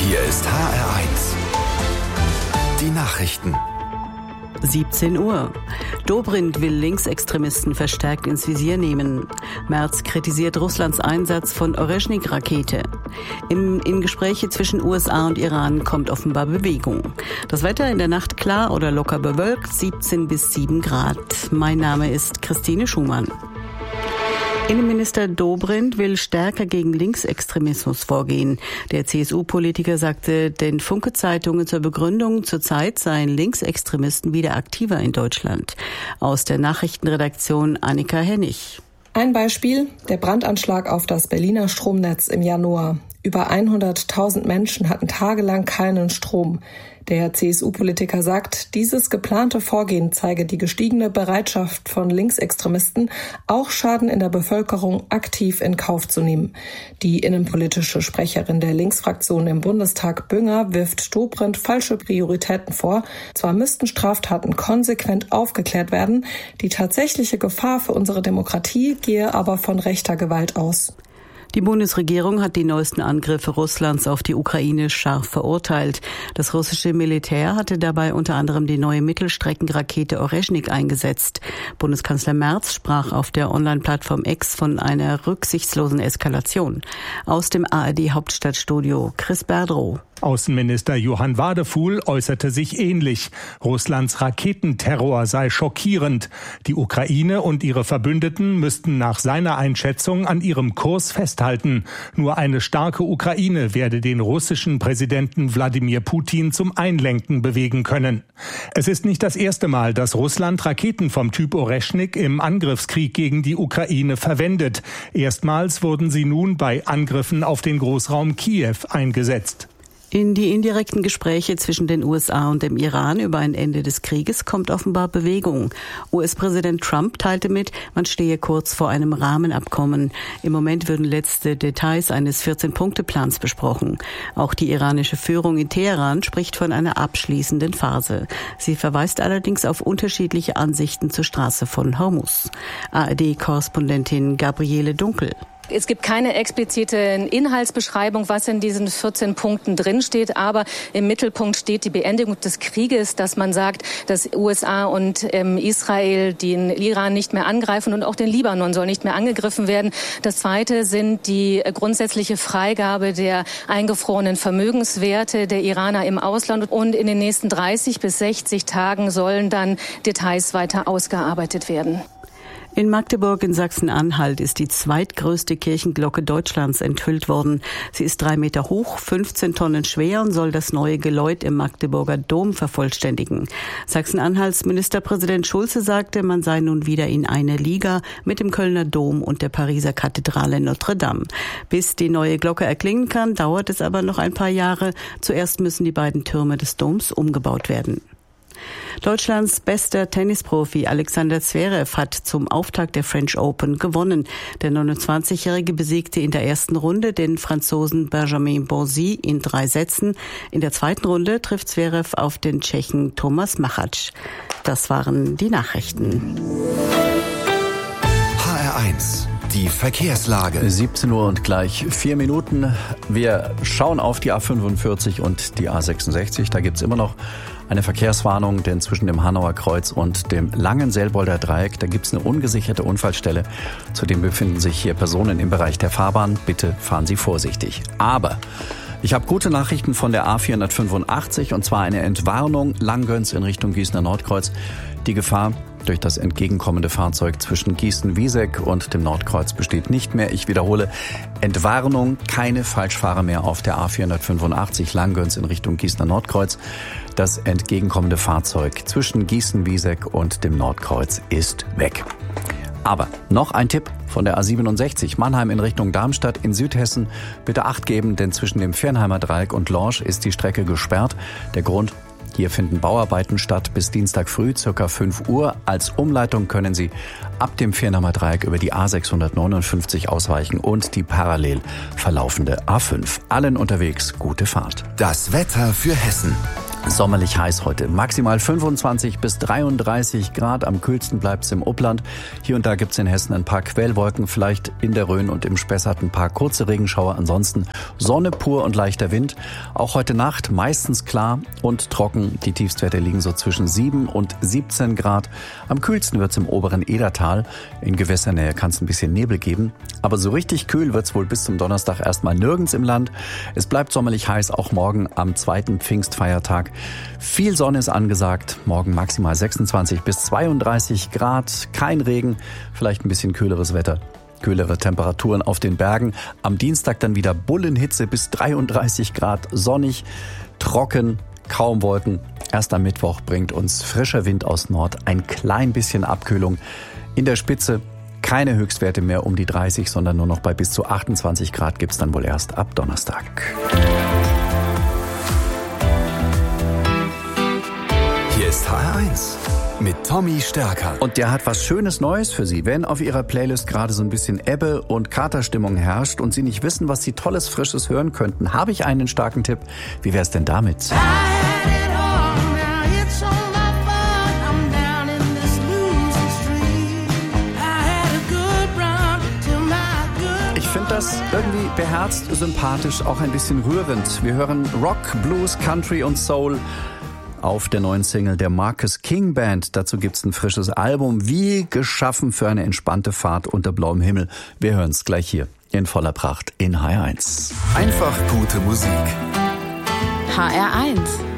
Hier ist HR1. Die Nachrichten. 17 Uhr. Dobrindt will Linksextremisten verstärkt ins Visier nehmen. Merz kritisiert Russlands Einsatz von Oreschnik-Rakete. In Gespräche zwischen USA und Iran kommt offenbar Bewegung. Das Wetter in der Nacht klar oder locker bewölkt, 17 bis 7 Grad. Mein Name ist Christine Schumann. Innenminister Dobrindt will stärker gegen Linksextremismus vorgehen. Der CSU-Politiker sagte den Funke-Zeitungen zur Begründung, zurzeit seien Linksextremisten wieder aktiver in Deutschland. Aus der Nachrichtenredaktion Annika Hennig. Ein Beispiel, der Brandanschlag auf das Berliner Stromnetz im Januar. Über 100.000 Menschen hatten tagelang keinen Strom. Der CSU-Politiker sagt, dieses geplante Vorgehen zeige die gestiegene Bereitschaft von Linksextremisten, auch Schaden in der Bevölkerung aktiv in Kauf zu nehmen. Die innenpolitische Sprecherin der Linksfraktion im Bundestag, Bünger, wirft Dobrindt falsche Prioritäten vor. Zwar müssten Straftaten konsequent aufgeklärt werden, die tatsächliche Gefahr für unsere Demokratie gehe aber von rechter Gewalt aus. Die Bundesregierung hat die neuesten Angriffe Russlands auf die Ukraine scharf verurteilt. Das russische Militär hatte dabei unter anderem die neue Mittelstreckenrakete Oreschnik eingesetzt. Bundeskanzler Merz sprach auf der Online-Plattform X von einer rücksichtslosen Eskalation. Aus dem ARD-Hauptstadtstudio Chris Berdrow. Außenminister Johann Wadefuhl äußerte sich ähnlich. Russlands Raketenterror sei schockierend. Die Ukraine und ihre Verbündeten müssten nach seiner Einschätzung an ihrem Kurs festhalten. Nur eine starke Ukraine werde den russischen Präsidenten Wladimir Putin zum Einlenken bewegen können. Es ist nicht das erste Mal, dass Russland Raketen vom Typ Oreschnik im Angriffskrieg gegen die Ukraine verwendet. Erstmals wurden sie nun bei Angriffen auf den Großraum Kiew eingesetzt. In die indirekten Gespräche zwischen den USA und dem Iran über ein Ende des Krieges kommt offenbar Bewegung. US-Präsident Trump teilte mit, man stehe kurz vor einem Rahmenabkommen. Im Moment würden letzte Details eines 14-Punkte-Plans besprochen. Auch die iranische Führung in Teheran spricht von einer abschließenden Phase. Sie verweist allerdings auf unterschiedliche Ansichten zur Straße von Hormuz. ARD-Korrespondentin Gabriele Dunkel. Es gibt keine explizite Inhaltsbeschreibung, was in diesen 14 Punkten drinsteht, aber im Mittelpunkt steht die Beendigung des Krieges, dass man sagt, dass USA und Israel den Iran nicht mehr angreifen und auch den Libanon soll nicht mehr angegriffen werden. Das Zweite sind die grundsätzliche Freigabe der eingefrorenen Vermögenswerte der Iraner im Ausland und in den nächsten 30 bis 60 Tagen sollen dann Details weiter ausgearbeitet werden. In Magdeburg in Sachsen-Anhalt ist die zweitgrößte Kirchenglocke Deutschlands enthüllt worden. Sie ist 3 Meter hoch, 15 Tonnen schwer und soll das neue Geläut im Magdeburger Dom vervollständigen. Sachsen-Anhalts Ministerpräsident Schulze sagte, man sei nun wieder in einer Liga mit dem Kölner Dom und der Pariser Kathedrale Notre Dame. Bis die neue Glocke erklingen kann, dauert es aber noch ein paar Jahre. Zuerst müssen die beiden Türme des Doms umgebaut werden. Deutschlands bester Tennisprofi Alexander Zverev hat zum Auftakt der French Open gewonnen. Der 29-Jährige besiegte in der ersten Runde den Franzosen Benjamin Bonzi in 3 Sätzen. In der zweiten Runde trifft Zverev auf den Tschechen Thomas Machac. Das waren die Nachrichten. HR1. Die Verkehrslage. 17 Uhr und gleich 4 Minuten. Wir schauen auf die A45 und die A66. Da gibt's immer noch eine Verkehrswarnung, denn zwischen dem Hanauer Kreuz und dem Langenselbolder Dreieck, da gibt's eine ungesicherte Unfallstelle. Zudem befinden sich hier Personen im Bereich der Fahrbahn. Bitte fahren Sie vorsichtig. Aber ich habe gute Nachrichten von der A485 und zwar eine Entwarnung Langgöns in Richtung Gießener Nordkreuz. Die Gefahr durch das entgegenkommende Fahrzeug zwischen Gießen-Wieseck und dem Nordkreuz besteht nicht mehr. Ich wiederhole, Entwarnung, keine Falschfahrer mehr auf der A485 Langgöns in Richtung Gießener Nordkreuz. Das entgegenkommende Fahrzeug zwischen Gießen-Wieseck und dem Nordkreuz ist weg. Aber noch ein Tipp von der A67 Mannheim in Richtung Darmstadt in Südhessen. Bitte Acht geben, denn zwischen dem Fernheimer Dreieck und Lorsch ist die Strecke gesperrt. Der Grund: hier finden Bauarbeiten statt bis Dienstag früh, ca. 5 Uhr. Als Umleitung können Sie ab dem Fernheimer Dreieck über die A659 ausweichen und die parallel verlaufende A5. Allen unterwegs gute Fahrt. Das Wetter für Hessen. Sommerlich heiß heute. Maximal 25 bis 33 Grad. Am kühlsten bleibt es im Upland. Hier und da gibt es in Hessen ein paar Quellwolken, vielleicht in der Rhön und im Spessart ein paar kurze Regenschauer. Ansonsten Sonne pur und leichter Wind. Auch heute Nacht meistens klar und trocken. Die Tiefstwerte liegen so zwischen 7 und 17 Grad. Am kühlsten wird es im oberen Edertal. In Gewässernähe kann es ein bisschen Nebel geben. Aber so richtig kühl wird es wohl bis zum Donnerstag erstmal nirgends im Land. Es bleibt sommerlich heiß, auch morgen am zweiten Pfingstfeiertag. Viel Sonne ist angesagt, morgen maximal 26 bis 32 Grad, kein Regen, vielleicht ein bisschen kühleres Wetter, kühlere Temperaturen auf den Bergen. Am Dienstag dann wieder Bullenhitze bis 33 Grad, sonnig, trocken, kaum Wolken. Erst am Mittwoch bringt uns frischer Wind aus Nord ein klein bisschen Abkühlung. In der Spitze keine Höchstwerte mehr um die 30, sondern nur noch bei bis zu 28 Grad gibt's dann wohl erst ab Donnerstag. Hier ist HR1 mit Tommy Stärker. Und der hat was Schönes Neues für Sie. Wenn auf Ihrer Playlist gerade so ein bisschen Ebbe- und Katerstimmung herrscht und Sie nicht wissen, was Sie Tolles, Frisches hören könnten, habe ich einen starken Tipp. Wie wär's denn damit? Ich finde das irgendwie beherzt, sympathisch, auch ein bisschen rührend. Wir hören Rock, Blues, Country und Soul auf der neuen Single der Marcus King Band. Dazu gibt's ein frisches Album, wie geschaffen für eine entspannte Fahrt unter blauem Himmel. Wir hören's gleich hier in voller Pracht in HR1. Einfach gute Musik. HR1